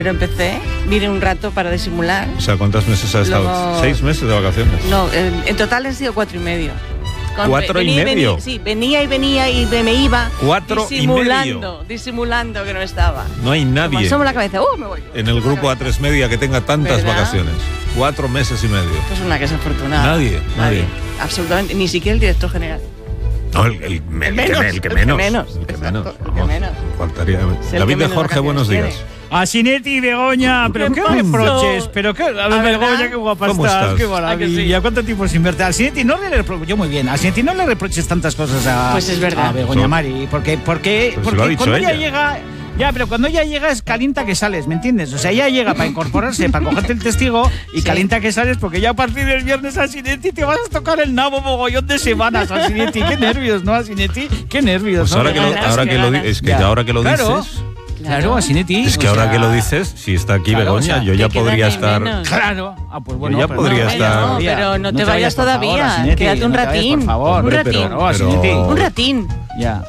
Pero empecé, vine un rato para disimular. O sea, ¿cuántos meses has estado? Luego- 6 meses de vacaciones. No, en total han sido 4 y medio. ¿4 y medio? Sí, venía y me iba 4 y medio. disimulando que no estaba. No hay Como nadie asomo la cabeza, me voy. en el grupo A3 Media que tenga tantas ¿Verdad? vacaciones. 4 meses y medio. Pues una que es afortunada. Nadie. Absolutamente, ni siquiera el director general. No, el que menos. El que menos. Exacto, el que Vamos, menos. faltaría. Es el David que de menos Jorge, buenos vacaciones días. A Sinetti y Begoña, pero ¿Qué qué pasó? reproches, pero qué. A ver, ¿verdad? Begoña, qué guapa ¿Cómo estás, estás? qué ¿A que maravilla. sí? ¿Cuánto tiempo sin verte? A Sinetti no le reproches, yo muy bien, a Sinetti no le reproches tantas cosas a, Pues es verdad. a Begoña Sí. Mari, porque Pero se lo ha dicho cuando ella. ella llega. Ya, pero cuando ella llega es calienta que sales, ¿me entiendes? O sea, ella llega para incorporarse, para cogerte el testigo y Sí. calienta que sales porque ya a partir del viernes a Sinetti te vas a tocar el nabo mogollón de semanas a Sinetti. Qué nervios, ¿no? A Sinetti, qué nervios. Pues ¿no? ahora que lo, ganas, ahora qué que lo ganas. es que Ya. ahora que lo Claro. dices, Claro, a Sinetti. es que o ahora sea, que lo dices, si está aquí claro, Begoña, o sea, yo ya te quedan podría ahí estar. menos. Claro. Pues bueno, ya pero podría no, estar- No, pero no te vayas por favor, todavía. a Sinetti, Quédate un no te vayas, ratín. por favor. Un Hombre, ratín. pero- No, a Sinetti. Un ratín. Ya.